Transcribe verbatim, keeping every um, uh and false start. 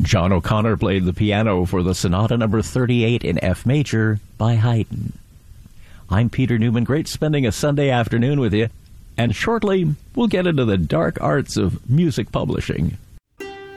John O'Connor played the piano for the Sonata number thirty-eight in F major by Haydn. I'm Peter Newman. Great spending a Sunday afternoon with you. And shortly, we'll get into the dark arts of music publishing.